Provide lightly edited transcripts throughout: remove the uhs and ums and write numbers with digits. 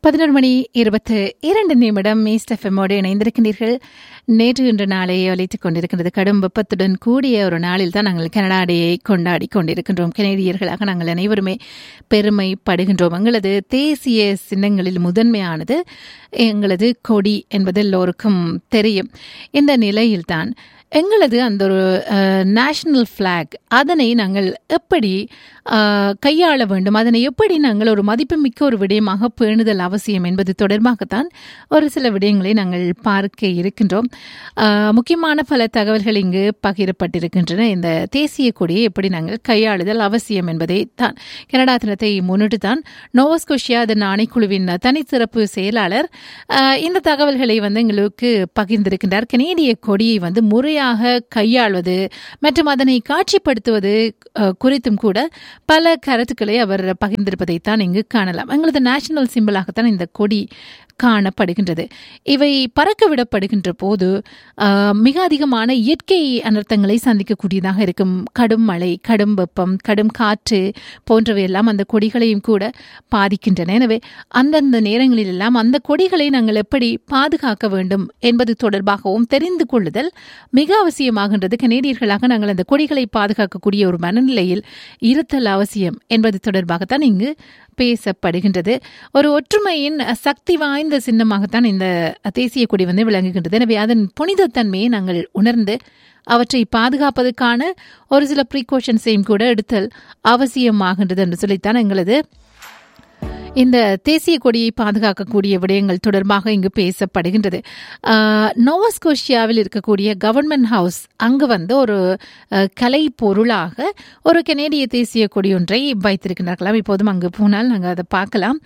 11:22 east எஃப்எம்மோடு இணைந்திருக்கின்றீர்கள். நேற்று இன்று நாளை ஒலித்துக் கொண்டிருக்கின்றது. கடும் வெப்பத்துடன் கூடிய ஒரு நாளில் தான் நாங்கள் கனடா டேயை கொண்டாடி கொண்டிருக்கின்றோம். கனேடியர்களாக நாங்கள் அனைவருமே பெருமைப்படுகின்றோம். எங்களது தேசிய சின்னங்களில் முதன்மையானது எங்களது கொடி என்பது எல்லோருக்கும் தெரியும். இந்த நிலையில்தான் எங்களது அந்த ஒரு நேஷனல் ஃப்ளாக் அதனை நாங்கள் எப்படி கையாள வேண்டும், அதனை எப்படி நாங்கள் ஒரு மதிப்புமிக்க ஒரு விடயமாக பேணுதல் அவசியம் என்பது தொடர்பாகத்தான் ஒரு சில விடயங்களை நாங்கள் பார்க்க இருக்கின்றோம். முக்கியமான பல தகவல்கள் இங்கு பகிரப்பட்டிருக்கின்றன. இந்த தேசிய கொடியை எப்படி நாங்கள் கையாளுதல் அவசியம் என்பதை தான் கனடா தினத்தை முன்னிட்டு தான் நோவாஸ்கோஷியா அதன் ஆணைக்குழுவின் தனிச்சிறப்பு செயலாளர் இந்த தகவல்களை எங்களுக்கு பகிர்ந்திருக்கின்றார். கனேடிய கொடியை முறையாக கையாள்வது மற்றும் அதனை காட்சிப்படுத்துவது குறித்தும் கூட பல கருத்துக்களை அவர் பகிர்ந்திருப்பதைத்தான் இங்கு காணலாம். எங்களது நேஷனல் சிம்பிளாகத்தான் இந்த கொடி காணப்படுகின்றது. இவை பறக்க விடப்படுகின்ற போது மிக அதிகமான இயற்கை அனர்த்தங்களை சந்திக்கக்கூடியதாக இருக்கும். கடும் மழை, கடும் வெப்பம், கடும் காற்று போன்றவையெல்லாம் அந்த கொடிகளையும் கூட பாதிக்கின்றன. எனவே அந்தந்த நேரங்களில் எல்லாம் அந்த கொடிகளை நாங்கள் எப்படி பாதுகாக்க வேண்டும் என்பது தொடர்பாகவும் தெரிந்து கொள்ளுதல் மிக அவசியமாகின்றது. கனேடியர்களாக நாங்கள் அந்த கொடிகளை பாதுகாக்கக்கூடிய ஒரு மனநிலையில் இருத்தல் அவசியம் என்பது தொடர்பாகத்தான் இங்கு பேசப்படுகின்றது. ஒரு ஒற்றுமையின் சக்தி வாய்ந்த சின்னமாகத்தான் இந்த தேசிய கொடி விளங்குகின்றது. எனவே அதன் புனிதத்தன்மையை நாங்கள் உணர்ந்து அவற்றை பாதுகாப்பதற்கான ஒரு சில ப்ரீகாஷன்ஸையும் கூட எடுத்தல் அவசியமாகின்றது என்று சொல்லித்தான் எங்களது இந்த தேசிய கொடியை பாதுகாக்கக்கூடிய விடயங்கள் தொடர்பாக இங்கு பேசப்படுகின்றது. நோவாஸ்கோஷியாவில் இருக்கக்கூடிய கவர்மெண்ட் ஹவுஸ் அங்கு ஒரு கலை பொருளாக ஒரு கனேடிய தேசிய கொடி ஒன்றை வைத்திருக்கிறார்களாம். இப்போதும் அங்கு போனால் நாங்கள் அதை பார்க்கலாம்.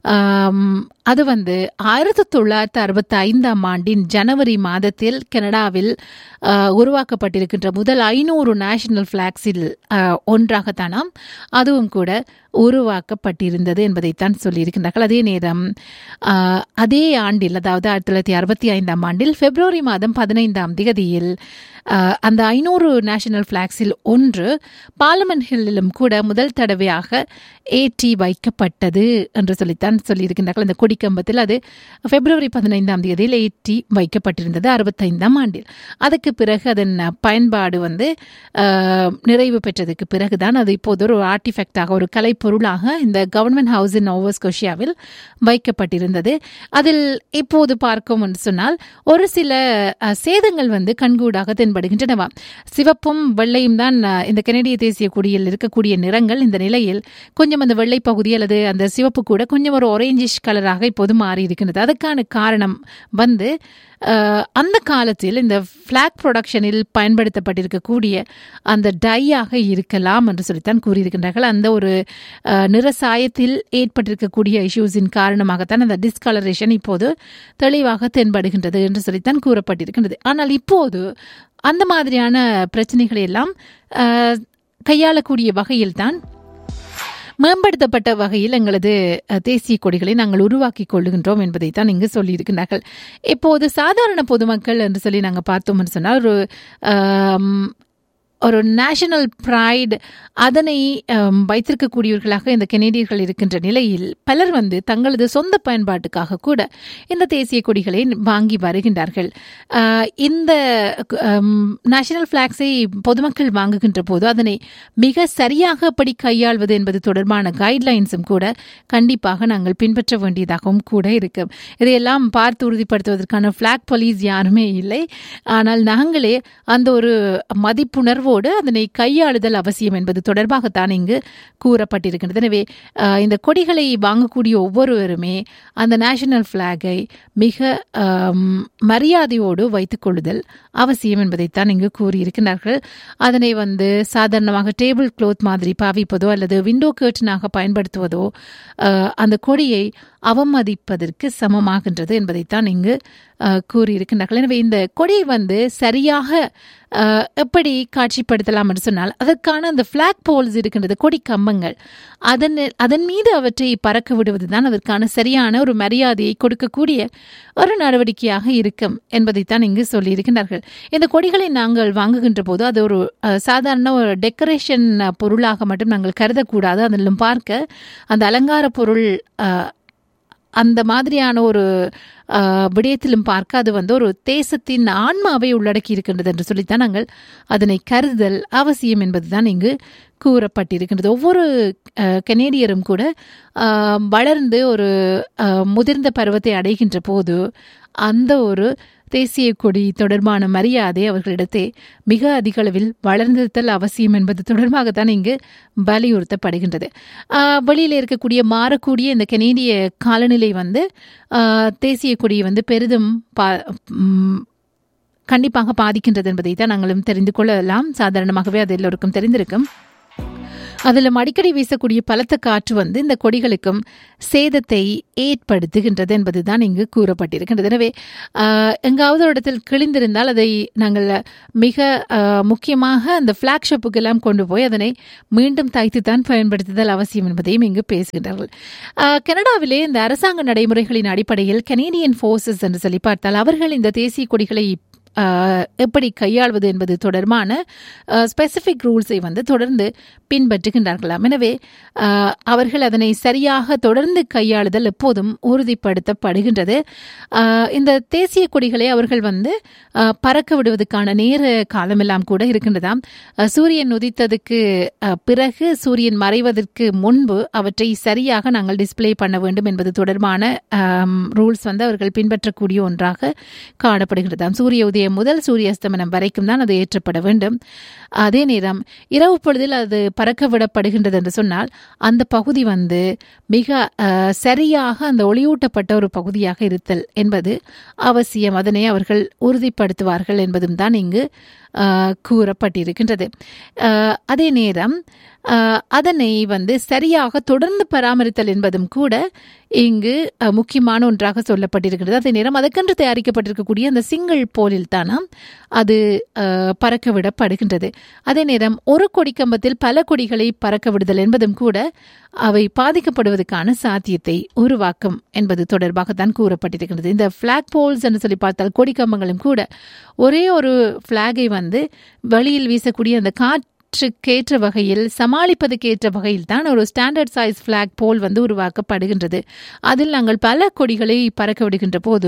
அது 1965 ஆண்டின் ஜனவரி மாதத்தில் கனடாவில் உருவாக்கப்பட்டிருக்கின்ற முதல் 500 நேஷனல் ஃபிளாக்ஸில் ஒன்றாகத்தானாம் அதுவும் கூட உருவாக்கப்பட்டிருந்தது என்பதைத்தான் சொல்லியிருக்கின்றார்கள். அதே நேரம் அதே ஆண்டில், அதாவது 1965 ஆண்டில் பிப்ரவரி மாதம் 15ஆம் தேதியில் அந்த 500 நேஷனல் ஃபிளாக்ஸில் ஒன்று பார்லிமெண்ட் ஹில்லிலும் கூட முதல் தடவையாக ஏற்றி வைக்கப்பட்டது என்று சொல்லித்தான் சொல்லியிருக்கின்றார்கள். அந்த கொடிக்கம்பத்தில் அது பிப்ரவரி 15ஆம் தேதியில் ஏற்றி வைக்கப்பட்டிருந்தது 65ஆம் ஆண்டில். அதுக்கு பிறகு அதன் பயன்பாடு நிறைவு பெற்றதுக்கு பிறகுதான் அது இப்போது ஒரு ஆர்டிஃபெக்டாக, ஒரு கலைப்பொருளாக இந்த கவர்மெண்ட் ஹவுஸ் இன் நோவாஸ்கோஷியாவில் வைக்கப்பட்டிருந்தது. அதில் இப்போது பார்க்கும் என்று சொன்னால் ஒரு சில சேதங்கள் கண்கூடாக தென்படுகின்றனவா. சிவப்பும் வெள்ளையும் தான் இந்த கனேடிய தேசிய கொடியில் இருக்கக்கூடிய நிறங்கள். இந்த நிலையில் கொஞ்சம் அந்த வெள்ளை பகுதி அல்லது அந்த சிவப்பு கூட கொஞ்சம் ஒரு ஒரேஞ்சிஷ் கலராக இப்போது மாறி இருக்கின்றது. அதற்கான காரணம் அந்த காலத்தில் இந்த ஃபிளாக் ப்ரொடக்ஷனில் பயன்படுத்தப்பட்டிருக்கக்கூடிய அந்த டையாக இருக்கலாம் என்று சொல்லித்தான் கூறியிருக்கின்றார்கள். அந்த ஒரு நிற சாயத்தில் ஏற்பட்டிருக்கக்கூடிய இஷ்யூஸின் காரணமாகத்தான் அந்த டிஸ்கலரேஷன் இப்போது தெளிவாக தென்படுகின்றது என்று சொல்லித்தான் கூறப்பட்டிருக்கின்றது. ஆனால் இப்போது அந்த மாதிரியான பிரச்சனைகளை எல்லாம் கையாளக்கூடிய வகையில்தான் மேம்படுத்தப்பட்ட வகையில் எங்களது தேசிய கொடிகளை நாங்கள் உருவாக்கி கொள்ளுகின்றோம் என்பதைத்தான் இங்கு சொல்லியிருக்கிறார்கள். இப்போது சாதாரண பொதுமக்கள் என்று சொல்லி நாங்கள் பார்த்தோம் என்று சொன்னால் ஒரு நேஷனல் ப்ரைடு அதனை வைத்திருக்கக்கூடியவர்களாக இந்த கனேடியர்கள் இருக்கின்ற நிலையில் பலர் தங்களது சொந்த பயன்பாட்டுக்காக கூட இந்த தேசிய கொடிகளை வாங்கி வருகின்றார்கள். இந்த நேஷனல் ஃபிளாக்ஸை பொதுமக்கள் வாங்குகின்ற போது அதனை மிக சரியாக எப்படி கையாள்வது என்பது தொடர்பான கைட்லைன்ஸும் கூட கண்டிப்பாக நாங்கள் பின்பற்ற வேண்டியதாகவும் கூட இருக்கும். இதையெல்லாம் பார்த்து உறுதிப்படுத்துவதற்கான ஃபிளாக் போலீஸ் யாருமே இல்லை. ஆனால் நாங்களே அந்த ஒரு மதிப்புணர்வு அதனை கையாளுதல் அவசியம் என்பது தொடர்பாகத்தான் இங்கு கூறப்பட்டிருக்கின்றது. எனவே இந்த கொடிகளை வாங்கக்கூடிய ஒவ்வொருவருமே அந்த நேஷனல் பிளாகை மிக மரியாதையோடு வைத்துக் கொள்ளுதல் அவசியம் என்பதைத்தான் இங்கு கூறியிருக்கிறார்கள். அதனை சாதாரணமாக டேபிள் கிளாத் மாதிரி பாவிப்பதோ அல்லது விண்டோ கர்டனாக பயன்படுத்துவதோ அந்த கொடியை அவமதிப்பதற்கு சமமாகின்றது என்பதைத்தான் இங்கு கூறியிருக்கின்றார்கள். எனவே இந்த கொடியை சரியாக எப்படி காட்சிப்படுத்தலாம் என்று சொன்னால் அதற்கான அந்த ஃபிளாக் போல்ஸ் இருக்கின்றது, கொடி கம்பங்கள், அதன் மீது அவற்றை பறக்க விடுவதுதான் அதற்கான சரியான ஒரு மரியாதையை கொடுக்கக்கூடிய ஒரு நடவடிக்கையாக இருக்கும் என்பதைத்தான் இங்கு சொல்லியிருக்கிறார்கள். இந்த கொடிகளை நாங்கள் வாங்குகின்ற போது அது ஒரு சாதாரண ஒரு டெக்கரேஷன் பொருளாக மட்டும் நாங்கள் கருதக்கூடாது. அதிலும் பார்க்க அந்த அலங்கார பொருள் அந்த மாதிரியான ஒரு விடயத்திலும் பார்க்க அது வந்து ஒரு தேசத்தின் ஆன்மாவை உள்ளடக்கி இருக்கின்றது என்று சொல்லித்தான் நாங்கள் அதனை கருதல் அவசியம் என்பதுதான் இங்கு கூறப்பட்டிருக்கின்றது. ஒவ்வொரு கனேடியரும் கூட வளர்ந்து ஒரு முதிர்ந்த பருவத்தை அடைகின்ற போது அந்த ஒரு தேசிய கொடி தொடர்பான மரியாதை அவர்களிடத்தே மிக அதிக அளவில் வளர்ந்திருத்தல் அவசியம் என்பது தொடர்பாகத்தான் இங்கு வலியுறுத்தப்படுகின்றது. வெளியில் இருக்கக்கூடிய மாறக்கூடிய இந்த கனேடிய காலநிலை வந்து தேசிய கொடியை வந்து பெரிதும் கண்டிப்பாக பாதிக்கின்றது என்பதை தான் நாங்களும் தெரிந்து கொள்ளலாம். சாதாரணமாகவே அது எல்லோருக்கும் தெரிந்திருக்கும். அதில் அடிக்கடி வீசக்கூடிய பலத்த காற்று வந்து இந்த கொடிகளுக்கும் சேதத்தை ஏற்படுத்துகின்றது என்பதுதான் இங்கு கூறப்பட்டிருக்கின்றது. எனவே எங்காவது ஒரு இடத்தில் கிழிந்திருந்தால் அதை நாங்கள் மிக முக்கியமாக அந்த ஃபிளாக்ஷிப்புக்கு எல்லாம் கொண்டு போய் அதனை மீண்டும் தைத்துத்தான் பயன்படுத்துதல் அவசியம் என்பதையும் இங்கு பேசுகின்றார்கள். கனடாவிலே இந்த அரசாங்க நடைமுறைகளின் அடிப்படையில் கனேடியன் ஃபோர்ஸஸ் என்று சொல்லி பார்த்தால் அவர்கள் இந்த தேசிய கொடிகளை எப்படி கையாள்வது என்பது தொடர்பான ஸ்பெசிஃபிக் ரூல்ஸை வந்து தொடர்ந்து பின்பற்றுகின்றார்களாம். எனவே அவர்கள் அதனை சரியாக தொடர்ந்து கையாளுதல் எப்போதும் உறுதிப்படுத்தப்படுகின்றது. இந்த தேசிய கொடிகளை அவர்கள் வந்து பறக்க விடுவதற்கான நேர காலமெல்லாம் கூட இருக்கின்றதாம். சூரியன் உதித்ததுக்கு பிறகு சூரியன் மறைவதற்கு முன்பு அவற்றை சரியாக நாங்கள் டிஸ்பிளே பண்ண வேண்டும் என்பது தொடர்பான ரூல்ஸ் வந்து அவர்கள் பின்பற்றக்கூடிய ஒன்றாக காணப்படுகின்றதாம். சூரிய உதயம் முதல் சூரிய அஸ்தமனம் வரைக்கும் தான் அது ஏற்றப்பட வேண்டும். அதே நேரம் இரவு பொழுதில் அது பறக்க விடப்படுகின்றது என்று சொன்னால் அந்த பகுதி வந்து மிக சரியாக அந்த ஒளியூட்டப்பட்ட ஒரு பகுதியாக இருத்தல் என்பது அவசியம். அதனை அவர்கள் உறுதிப்படுத்துவார்கள் என்பதும் தான் இங்கு கூறப்பட்டிருக்கின்றது. அதே நேரம் அதனை வந்து சரியாக தொடர்ந்து பராமரித்தல் என்பதும் கூட இங்கு முக்கியமான ஒன்றாக சொல்லப்பட்டிருக்கிறது. அதே நேரம் அதற்கென்று தயாரிக்கப்பட்டிருக்கக்கூடிய அந்த சிங்கிள் போலில் தானாம் அது பறக்க விடப்படுகின்றது. அதே நேரம் ஒரு கொடி கம்பத்தில் பல கொடிகளை பறக்க விடுதல் என்பதும் கூட அவை பாதிக்கப்படுவதற்கான சாத்தியத்தை உருவாக்கும் என்பது தொடர்பாகத்தான் கூறப்பட்டிருக்கிறது. இந்த ஃபிளாக் போல்ஸ் என்று சொல்லி பார்த்தால் கொடி கம்பங்களும் கூட ஒரே ஒரு ஃபிளாகை வந்து வெளியில் வீசக்கூடிய அந்த காற்றுக்கேற்ற வகையில் சமாளிப்பதற்கேற்ற வகையில் தான் ஒரு ஸ்டாண்டர்ட் சைஸ் ஃபிளாக் போல் வந்து உருவாக்கப்படுகின்றது. அதில் நாங்கள் பல கொடிகளை பறக்க விடுகின்ற போது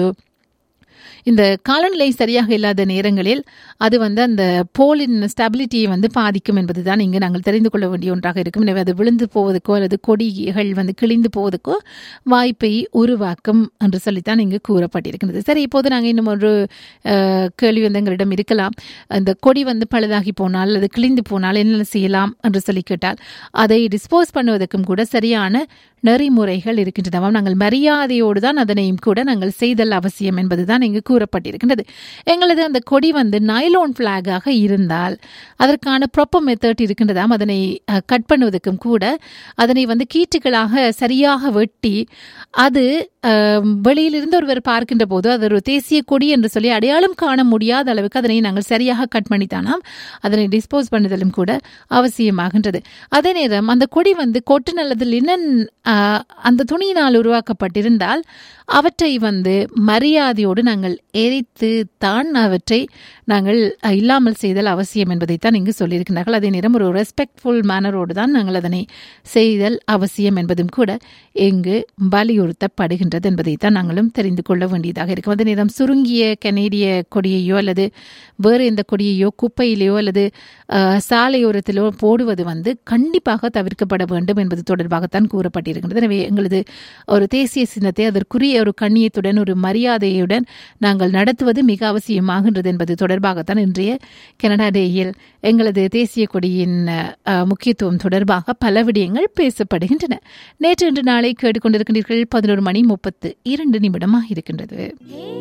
இந்த காலநிலை சரியாக இல்லாத நேரங்களில் அது வந்து அந்த போலின் ஸ்டெபிலிட்டியை வந்து பாதிக்கும் என்பதுதான் இங்கு நாங்கள் தெரிந்து கொள்ள வேண்டிய ஒன்றாக இருக்கும். எனவே அது விழுந்து போவதற்கோ அல்லது கொடிகள் வந்து கிழிந்து போவதற்கோ வாய்ப்பை உருவாக்கும் என்று சொல்லித்தான் இங்கு கூறப்பட்டிருக்கிறது. சரி, இப்போது நாங்கள் இன்னும் ஒரு கேள்வி வந்து எங்களிடம் இருக்கலாம். அந்த கொடி வந்து பழுதாகி போனால் அல்லது கிழிந்து போனால் என்ன செய்யலாம் என்று சொல்லி கேட்டால் அதை டிஸ்போஸ் பண்ணுவதற்கும் கூட சரியான நெறிமுறைகள் இருக்கின்றன. நாங்கள் மரியாதையோடு தான் அதனையும் கூட நாங்கள் செய்தல் அவசியம் என்பதுதான் இங்கு கூறப்பட்டிருக்கின்றது. எங்களது அந்த கொடி வந்து நைலோன் பிளாகாக இருந்தால் அதற்கான ப்ராப்பர் மெத்தட் இருக்கின்றதாம். அதனை கட் பண்ணுவதற்கும் கூட அதனை வந்து கீற்றுகளாக சரியாக வெட்டி அது வெளியிலிருந்து ஒருவர் பார்க்கின்ற போது அது ஒரு தேசிய கொடி என்று சொல்லி அடையாளம் காண முடியாத அளவுக்கு அதனை நாங்கள் சரியாக கட் பண்ணித்தானாம் அதனை டிஸ்போஸ் பண்ணுதலும் கூட அவசியமாகின்றது. அதே நேரம் அந்த கொடி வந்து கொட்டன் அல்லது லினன் அந்த துணியினால் உருவாக்கப்பட்டிருந்தால் அவற்றை வந்து மரியாதையோடு நாங்கள் எரித்து தான் அவற்றை நாங்கள் இல்லாமல் செய்தல் அவசியம் என்பதைத்தான் இங்கு சொல்லியிருக்கிறார்கள். அதே நேரம் ஒரு ரெஸ்பெக்ட்ஃபுல் மேனரோடு தான் நாங்கள் அதனை செய்தல் அவசியம் என்பதும் கூட இங்கு வலியுறுத்தப்படுகின்றது என்பதைத்தான் நாங்களும் தெரிந்து கொள்ள வேண்டியதாக இருக்கும். அதே நேரம் சுருங்கிய கனேடிய கொடியையோ அல்லது வேறு எந்த கொடியையோ குப்பையிலேயோ அல்லது சாலையோரத்திலோ போடுவது வந்து கண்டிப்பாக தவிர்க்கப்பட வேண்டும் என்பது தொடர்பாகத்தான் கூறப்பட்டிருக்கின்றது. எனவே எங்களது ஒரு தேசிய சின்னத்தை அதற்குரிய ஒரு கண்ணியத்துடன் ஒரு மரியாதையுடன் நாங்கள் நடத்துவது மிக அவசியமாகின்றது என்பது தொடர்பாகத்தான் இன்றைய கனடா டேயில் எங்களது தேசிய கொடியின் முக்கியத்துவம் தொடர்பாக பல விடயங்கள் பேசப்படுகின்றன. நேற்று இன்று நாளை கேட்டுக்கொண்டிருக்கின்றீர்கள். 11:32 இருக்கின்றது.